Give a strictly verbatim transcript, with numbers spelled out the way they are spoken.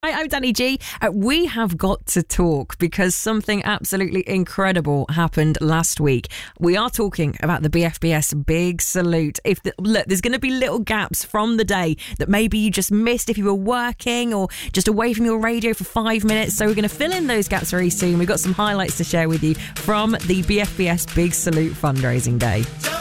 Hi, I'm Danny G. Uh, we have got to talk because something absolutely incredible happened last week. We are talking about the B F B S Big Salute. If the, look, there's going to be little gaps from the day that maybe you just missed if you were working or just away from your radio for five minutes. So we're going to fill in those gaps very soon. We've got some highlights to share with you from the B F B S Big Salute fundraising day.